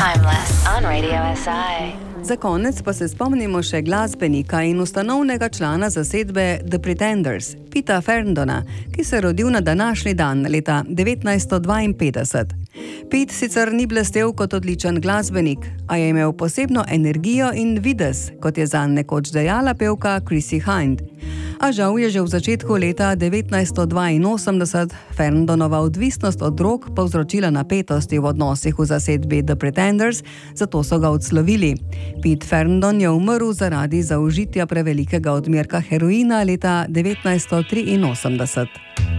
Timeless on Radio SI. Za konec pa se spomnimo še glasbenika in ustanovnega člana zasedbe The Pretenders, Peta Ferndona, ki se je rodil na današnji dan leta 1952. Pete sicer ni blestel kot odličen glasbenik, a je imel posebno energijo in videz, kot je zanj nekoč dejala pevka Chrissie Hynde. A žal je že v začetku leta 1982 Ferndonova odvisnost od drog povzročila napetosti v odnosih v zasedbi The Pretenders, zato so ga odslovili. Pete Ferndon je umrl zaradi zaužitja prevelikega odmerka heroina leta 1983.